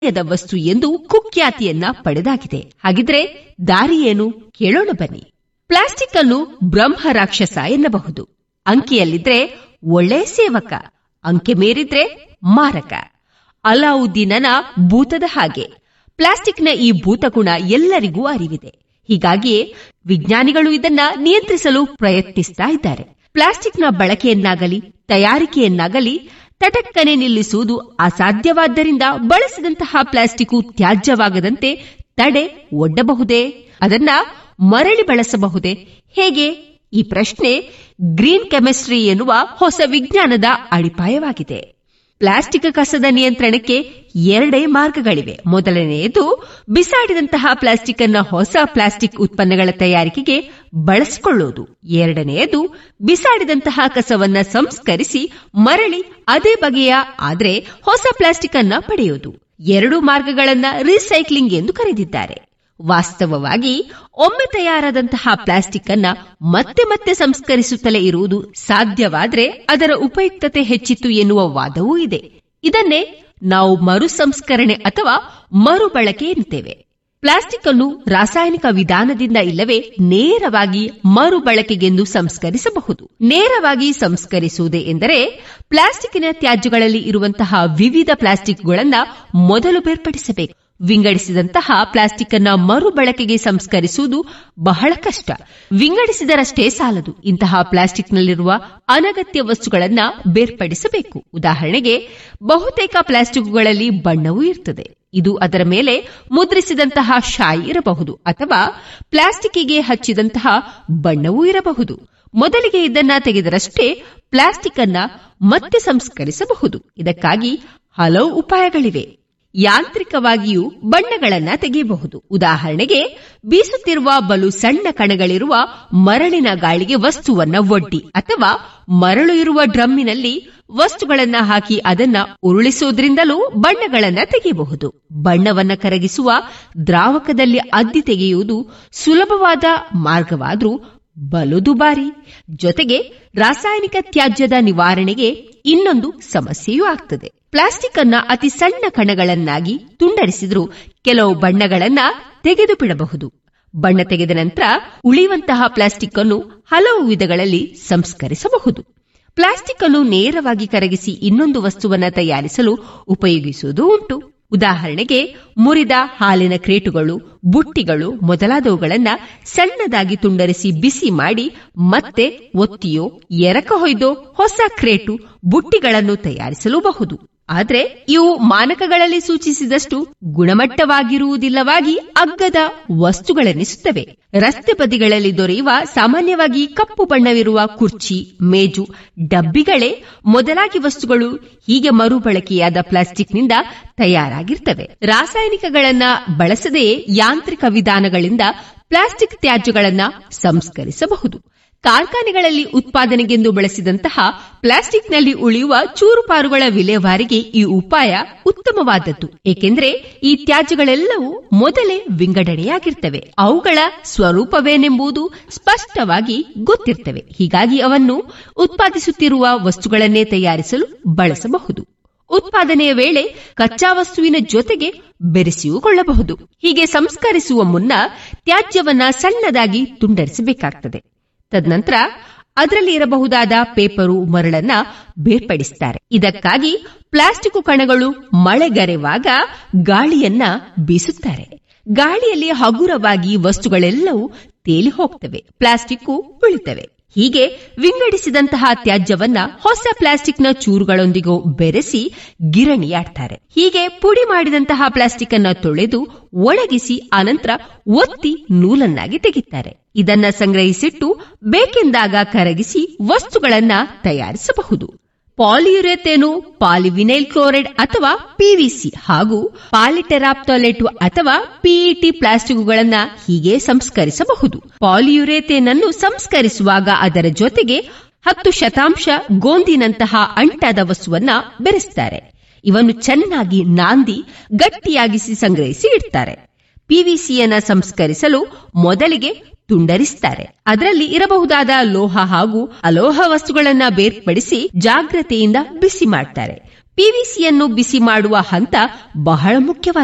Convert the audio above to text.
ವಸ್ತು ಎಂದು ಕುಖ್ಯಾತಿಯನ್ನ ಪಡೆದಾಗಿದೆ. ಹಾಗಿದ್ರೆ ದಾರಿ ಏನು ಕೇಳೋಣ ಬನ್ನಿ. ಪ್ಲಾಸ್ಟಿಕ್ ಅನ್ನು ಬ್ರಹ್ಮ ರಾಕ್ಷಸ ಎನ್ನಬಹುದು. ಅಂಕೆಯಲ್ಲಿದ್ರೆ ಒಳ್ಳೆ ಸೇವಕ, ಅಂಕೆ ಮೀರಿದ್ರೆ ಮಾರಕ. ಅಲಾವುದ್ದೀನನ ಭೂತದ ಹಾಗೆ ಪ್ಲಾಸ್ಟಿಕ್ನ ಈ ಭೂತಗುಣ ಎಲ್ಲರಿಗೂ ಅರಿವಿದೆ. ಹೀಗಾಗಿಯೇ ವಿಜ್ಞಾನಿಗಳು ಇದನ್ನ ನಿಯಂತ್ರಿಸಲು ಪ್ರಯತ್ನಿಸ್ತಾ ಇದ್ದಾರೆ. ಪ್ಲಾಸ್ಟಿಕ್ನ ಬಳಕೆಯನ್ನಾಗಲಿ ತಯಾರಿಕೆಯನ್ನಾಗಲಿ ತಟಕ್ಕನೆ ನಿಲ್ಲಿಸುವುದು ಅಸಾಧ್ಯವಾದ್ದರಿಂದ ಬಳಸಿದಂತಹ ಪ್ಲಾಸ್ಟಿಕ್ ತ್ಯಾಜ್ಯವಾಗದಂತೆ ತಡೆ ಒಡ್ಡಬಹುದೇ? ಅದನ್ನ ಮರಳಿ ಬಳಸಬಹುದೇ? ಹೇಗೆ? ಈ ಪ್ರಶ್ನೆ ಗ್ರೀನ್ ಕೆಮಿಸ್ಟ್ರಿ ಎನ್ನುವ ಹೊಸ ವಿಜ್ಞಾನದ ಅಡಿಪಾಯವಾಗಿದೆ. ಪ್ಲಾಸ್ಟಿಕ್ ಕಸದ ನಿಯಂತ್ರಣಕ್ಕೆ ಎರಡೇ ಮಾರ್ಗಗಳಿವೆ. ಮೊದಲನೆಯದು ಬಿಸಾಡಿದಂತಹ ಪ್ಲಾಸ್ಟಿಕ್ ಅನ್ನ ಹೊಸ ಪ್ಲಾಸ್ಟಿಕ್ ಉತ್ಪನ್ನಗಳ ತಯಾರಿಕೆಗೆ ಬಳಸಿಕೊಳ್ಳುವುದು. ಎರಡನೆಯದು ಬಿಸಾಡಿದಂತಹ ಕಸವನ್ನ ಸಂಸ್ಕರಿಸಿ ಮರಳಿ ಅದೇ ಬಗೆಯ ಆದರೆ ಹೊಸ ಪ್ಲಾಸ್ಟಿಕ್ ಅನ್ನ ಪಡೆಯುವುದು. ಎರಡು ಮಾರ್ಗಗಳನ್ನ ರೀಸೈಕ್ಲಿಂಗ್ ಎಂದು ಕರೆದಿದ್ದಾರೆ. ವಾಸ್ತವವಾಗಿ ಒಮ್ಮೆ ತಯಾರಾದಂತಹ ಪ್ಲಾಸ್ಟಿಕ್ ಅನ್ನ ಮತ್ತೆ ಮತ್ತೆ ಸಂಸ್ಕರಿಸುತ್ತಲೇ ಇರುವುದು ಸಾಧ್ಯವಾದರೆ ಅದರ ಉಪಯುಕ್ತತೆ ಹೆಚ್ಚಿತು ಎನ್ನುವ ವಾದವೂ ಇದೆ. ಇದನ್ನೇ ನಾವು ಮರು ಸಂಸ್ಕರಣೆ ಅಥವಾ ಮರುಬಳಕೆ ಎನ್ನುತ್ತೇವೆ. ಪ್ಲಾಸ್ಟಿಕ್ ಅನ್ನು ರಾಸಾಯನಿಕ ವಿಧಾನದಿಂದ ಇಲ್ಲವೇ ನೇರವಾಗಿ ಮರುಬಳಕೆಗೆಂದು ಸಂಸ್ಕರಿಸಬಹುದು. ನೇರವಾಗಿ ಸಂಸ್ಕರಿಸುವುದೇ ಎಂದರೆ ಪ್ಲಾಸ್ಟಿಕ್ನ ತ್ಯಾಜ್ಯಗಳಲ್ಲಿ ಇರುವಂತಹ ವಿವಿಧ ಪ್ಲಾಸ್ಟಿಕ್ಗಳನ್ನು ಮೊದಲು ಬೇರ್ಪಡಿಸಬೇಕು. ವಿಂಗಡಿಸಿದಂತಹ ಪ್ಲಾಸ್ಟಿಕ್ ಅನ್ನ ಮರುಬಳಕೆಗೆ ಸಂಸ್ಕರಿಸುವುದು ಬಹಳ ಕಷ್ಟ. ವಿಂಗಡಿಸಿದರಷ್ಟೇ ಸಾಲದು, ಇಂತಹ ಪ್ಲಾಸ್ಟಿಕ್ನಲ್ಲಿರುವ ಅನಗತ್ಯ ವಸ್ತುಗಳನ್ನ ಬೇರ್ಪಡಿಸಬೇಕು. ಉದಾಹರಣೆಗೆ, ಬಹುತೇಕ ಪ್ಲಾಸ್ಟಿಕ್ಗಳಲ್ಲಿ ಬಣ್ಣವೂ ಇರ್ತದೆ. ಇದು ಅದರ ಮೇಲೆ ಮುದ್ರಿಸಿದಂತಹ ಶಾಯಿ ಇರಬಹುದು ಅಥವಾ ಪ್ಲಾಸ್ಟಿಕ್ಗೆ ಹಚ್ಚಿದಂತಹ ಬಣ್ಣವೂ ಇರಬಹುದು. ಮೊದಲಿಗೆ ಇದನ್ನ ತೆಗೆದರಷ್ಟೇ ಪ್ಲಾಸ್ಟಿಕ್ ಅನ್ನ ಮತ್ತೆ ಸಂಸ್ಕರಿಸಬಹುದು. ಇದಕ್ಕಾಗಿ ಹಲವು ಉಪಾಯಗಳಿವೆ. ಯಾಂತ್ರಿಕವಾಗಿಯೂ ಬಣ್ಣಗಳನ್ನ ತೆಗೆಯಬಹುದು. ಉದಾಹರಣೆಗೆ, ಬೀಸುತ್ತಿರುವ ಬಲು ಸಣ್ಣ ಕಣಗಳಿರುವ ಮರಳಿನ ಗಾಳಿಗೆ ವಸ್ತುವನ್ನ ಒಡ್ಡಿ ಅಥವಾ ಮರಳು ಇರುವ ಡ್ರಮ್ಮಿನಲ್ಲಿ ವಸ್ತುಗಳನ್ನ ಹಾಕಿ ಅದನ್ನ ಉರುಳಿಸುವುದರಿಂದಲೂ ಬಣ್ಣಗಳನ್ನ ತೆಗೆಯಬಹುದು. ಬಣ್ಣವನ್ನ ಕರಗಿಸುವ ದ್ರಾವಕದಲ್ಲಿ ಅದ್ದಿ ತೆಗೆಯುವುದು ಸುಲಭವಾದ ಮಾರ್ಗವಾದ್ರೂ ಬಲು ದುಬಾರಿ. ಜೊತೆಗೆ ರಾಸಾಯನಿಕ ತ್ಯಾಜ್ಯದ ನಿವಾರಣೆಗೆ ಇನ್ನೊಂದು ಸಮಸ್ಯೆಯೂ ಆಗ್ತದೆ. ಪ್ಲಾಸ್ಟಿಕ್ ಅನ್ನ ಅತಿ ಸಣ್ಣ ಕಣಗಳನ್ನಾಗಿ ತುಂಡರಿಸಿದ್ರೂ ಕೆಲವು ಬಣ್ಣಗಳನ್ನ ತೆಗೆದು ಬಿಡಬಹುದು. ಬಣ್ಣ ತೆಗೆದ ನಂತರ ಉಳಿಯುವಂತಹ ಪ್ಲಾಸ್ಟಿಕ್ ಅನ್ನು ಹಲವು ವಿಧಗಳಲ್ಲಿ ಸಂಸ್ಕರಿಸಬಹುದು. ಪ್ಲಾಸ್ಟಿಕ್ ಅನ್ನು ನೇರವಾಗಿ ಕರಗಿಸಿ ಇನ್ನೊಂದು ವಸ್ತುವನ್ನ ತಯಾರಿಸಲು ಉಪಯೋಗಿಸುವುದೂ ಉಂಟು. ಉದಾಹರಣೆಗೆ, ಮುರಿದ ಹಾಲಿನ ಕ್ರೇಟುಗಳು, ಬುಟ್ಟಿಗಳು ಮೊದಲಾದವುಗಳನ್ನ ಸಣ್ಣದಾಗಿ ತುಂಡರಿಸಿ ಬಿಸಿ ಮಾಡಿ ಮತ್ತೆ ಒತ್ತಿಯೋ ಎರಕ ಹೊಯ್ದೋ ಹೊಸ ಕ್ರೇಟು, ಬುಟ್ಟಿಗಳನ್ನು ತಯಾರಿಸಲೂಬಹುದು. ಆದರೆ ಇವು ಮಾನಕಗಳಲ್ಲಿ ಸೂಚಿಸಿದಷ್ಟು ಗುಣಮಟ್ಟವಾಗಿರುವುದಿಲ್ಲವಾಗಿ ಅಗ್ಗದ ವಸ್ತುಗಳೆನಿಸುತ್ತವೆ. ರಸ್ತೆ ಬದಿಗಳಲ್ಲಿ ದೊರೆಯುವ ಸಾಮಾನ್ಯವಾಗಿ ಕಪ್ಪು ಬಣ್ಣವಿರುವ ಕುರ್ಚಿ, ಮೇಜು, ಡಬ್ಬಿಗಳೇ ಮೊದಲಾಗಿ ವಸ್ತುಗಳು ಹೀಗೆ ಮರುಬಳಕೆಯಾದ ಪ್ಲಾಸ್ಟಿಕ್ನಿಂದ ತಯಾರಾಗಿರ್ತವೆ. ರಾಸಾಯನಿಕಗಳನ್ನ ಬಳಸದೆಯೇ ಯಾಂತ್ರಿಕ ವಿಧಾನಗಳಿಂದ ಪ್ಲಾಸ್ಟಿಕ್ ತ್ಯಾಜ್ಯಗಳನ್ನ ಸಂಸ್ಕರಿಸಬಹುದು. ಕಾರ್ಖಾನೆಗಳಲ್ಲಿ ಉತ್ಪಾದನೆಗೆಂದು ಬಳಸಿದಂತಹ ಪ್ಲಾಸ್ಟಿಕ್ನಲ್ಲಿ ಉಳಿಯುವ ಚೂರುಪಾರುಗಳ ವಿಲೇವಾರಿಗೆ ಈ ಉಪಾಯ ಉತ್ತಮವಾದದ್ದು. ಏಕೆಂದರೆ ಈ ತ್ಯಾಜ್ಯಗಳೆಲ್ಲವೂ ಮೊದಲೇ ವಿಂಗಡಣೆಯಾಗಿರ್ತವೆ. ಅವುಗಳ ಸ್ವರೂಪವೇನೆಂಬುದು ಸ್ಪಷ್ಟವಾಗಿ ಗೊತ್ತಿರ್ತವೆ. ಹೀಗಾಗಿ ಅವನ್ನು ಉತ್ಪಾದಿಸುತ್ತಿರುವ ವಸ್ತುಗಳನ್ನೇ ತಯಾರಿಸಲು ಬಳಸಬಹುದು. ಉತ್ಪಾದನೆಯ ವೇಳೆ ಕಚ್ಚಾ ವಸ್ತುವಿನ ಜೊತೆಗೆ ಬೆರೆಸಿಕೊಳ್ಳಬಹುದು. ಹೀಗೆ ಸಂಸ್ಕರಿಸುವ ಮುನ್ನ ತ್ಯಾಜ್ಯವನ್ನ ಸಣ್ಣದಾಗಿ ತುಂಡರಿಸಬೇಕಾಗ್ತದೆ. ತದನಂತರ ಅದರಲ್ಲಿ ಇರಬಹುದಾದ ಪೇಪರು, ಮರಳನ್ನ ಬೇರ್ಪಡಿಸುತ್ತಾರೆ. ಇದಕ್ಕಾಗಿ ಪ್ಲಾಸ್ಟಿಕ್ ಕಣಗಳು ಮಳೆಗರೆವಾಗ ಗಾಳಿಯನ್ನ ಬೀಸುತ್ತಾರೆ. ಗಾಳಿಯಲ್ಲಿ ಹಗುರವಾಗಿ ವಸ್ತುಗಳೆಲ್ಲವೂ ತೇಲಿ ಹೋಗ್ತವೆ, ಪ್ಲಾಸ್ಟಿಕ್ ಉಳಿತವೆ. ಹೀಗೆ ವಿಂಗಡಿಸಿದಂತಹ ತ್ಯಾಜ್ಯವನ್ನ ಹೊಸ ಪ್ಲಾಸ್ಟಿಕ್ನ ಚೂರುಗಳೊಂದಿಗೂ ಬೆರೆಸಿ ಗಿರಣಿಯಾಡ್ತಾರೆ. ಹೀಗೆ ಪುಡಿ ಮಾಡಿದಂತಹ ಪ್ಲಾಸ್ಟಿಕ್ ಅನ್ನ ತೊಳೆದು ಒಣಗಿಸಿ ಅನಂತರ ಒತ್ತಿ ನೂಲನ್ನಾಗಿ ತೆಗೆಯುತ್ತಾರೆ. ಇದನ್ನ ಸಂಗ್ರಹಿಸಿಟ್ಟು ಬೇಕೆಂದಾಗ ಕರಗಿಸಿ ವಸ್ತುಗಳನ್ನ ತಯಾರಿಸಬಹುದು. ಪಾಲಿಯುರೇಥೇನು, ಪಾಲಿವಿನೈಲ್ ಕ್ಲೋರೈಡ್ ಅಥವಾ ಪಿವಿಸಿ ಹಾಗೂ ಪಾಲಿಟೆರಾಪ್ಟಾಲೇಟ್ ಅಥವಾ ಪಿಇಟಿ ಪ್ಲಾಸ್ಟಿಕ್ಗಳನ್ನ ಹೀಗೆ ಸಂಸ್ಕರಿಸಬಹುದು. ಪಾಲಿಯುರೇಥೇನ್ ಅನ್ನು ಸಂಸ್ಕರಿಸುವಾಗ ಅದರ ಜೊತೆಗೆ 10% ಗೋಂದಿನಂತಹ ಅಂಟಾದ ವಸ್ತುವನ್ನ ಬೆರೆಸುತ್ತಾರೆ. ಇವನ್ನು ಚೆನ್ನಾಗಿ ನಾಂದಿ ಗಟ್ಟಿಯಾಗಿಸಿ ಸಂಗ್ರಹಿಸಿ ಇಡ್ತಾರೆ. ಪಿವಿಸಿಯನ್ನ ಸಂಸ್ಕರಿಸಲು ಮೊದಲಿಗೆ ತುಂಡರಿಸುತ್ತಾರೆ. ಅದರಲ್ಲಿ ಇರಬಹುದಾದ ಲೋಹ ಹಾಗೂ ಅಲೋಹ ವಸ್ತುಗಳನ್ನ ಬೇರ್ಪಡಿಸಿ ಜಾಗ್ರತೆಯಿಂದ ಬಿಸಿ ಮಾಡ್ತಾರೆ. ಪಿವಿಸಿಯನ್ನು ಬಿಸಿ ಮಾಡುವ ಹಂತ ಬಹಳ ಮುಖ್ಯವಾಗಿದೆ.